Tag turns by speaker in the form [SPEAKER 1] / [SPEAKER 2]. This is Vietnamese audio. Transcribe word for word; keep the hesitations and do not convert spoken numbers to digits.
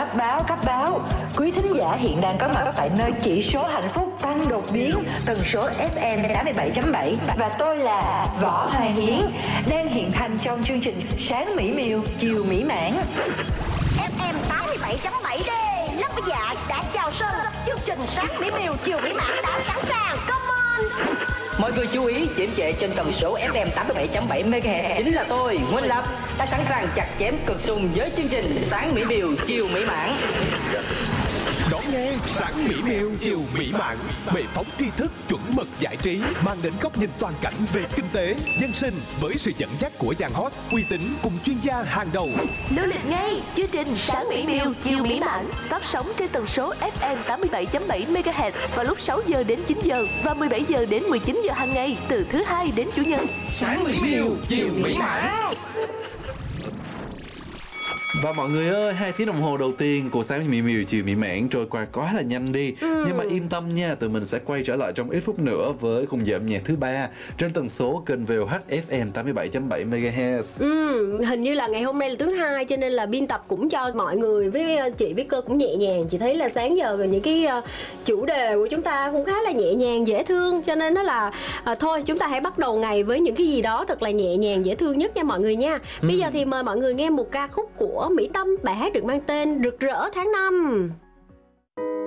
[SPEAKER 1] Cấp báo, cấp báo. Quý thính giả hiện đang có mặt tại nơi chỉ số hạnh phúc tăng đột biến, tần số ép em tám mươi bảy chấm bảy. Và tôi là Võ Hoàng Hiến, đang hiện thành trong chương trình Sáng Mỹ Miều, Chiều Mỹ Mãn.
[SPEAKER 2] ép em tám mươi bảy chấm bảy D, năm vị dạ đã chào sân. Chương trình Sáng Mỹ Miều, Chiều Mỹ Mãn đã sẵn sàng. Come on!
[SPEAKER 3] Mọi người chú ý, chiếm trệ trên tần số ép em tám mươi bảy chấm bảy MHz chính là tôi, Nguyễn Lập, đã sẵn sàng chặt chém cực xung với chương trình Sáng Mỹ Miều, Chiều Mỹ Mãn.
[SPEAKER 4] Đón nghe Sáng Mỹ Miều, Chiều Mỹ Mãn, bệ phóng tri thức chuẩn mực giải trí, mang đến góc nhìn toàn cảnh về kinh tế, dân sinh với sự dẫn dắt của dàn host uy tín cùng chuyên gia hàng đầu.
[SPEAKER 5] Lưu lịch ngay chương trình Sáng Mỹ Miều, Chiều Mỹ Mãn phát sóng trên tần số ép em tám mươi bảy chấm bảy MHz vào lúc sáu giờ đến chín giờ và mười bảy giờ đến mười chín giờ hàng ngày từ thứ hai đến chủ nhật.
[SPEAKER 4] Sáng Mỹ Miều, Chiều Mỹ Mãn.
[SPEAKER 6] Và mọi người ơi, hai tiếng đồng hồ đầu tiên của Sáng Mỹ Miều, Chiều Mỹ Mãn trôi qua quá là nhanh đi. ừ. Nhưng mà yên tâm nha, tụi mình sẽ quay trở lại trong ít phút nữa với khung giờ âm nhạc thứ ba trên tần số kênh vê o hát ép em tám mươi bảy chấm bảy MHz.
[SPEAKER 7] ừ, Hình như là ngày hôm nay là thứ hai, cho nên là biên tập cũng cho mọi người với chị với cơ cũng nhẹ nhàng. Chị thấy là sáng giờ những cái chủ đề của chúng ta cũng khá là nhẹ nhàng, dễ thương, cho nên nó là à, thôi chúng ta hãy bắt đầu ngày với những cái gì đó thật là nhẹ nhàng, dễ thương nhất nha mọi người nha. Bây ừ. giờ thì mời mọi người nghe một ca khúc của Mỹ Tâm, bài hát được mang tên Rực Rỡ Tháng Năm.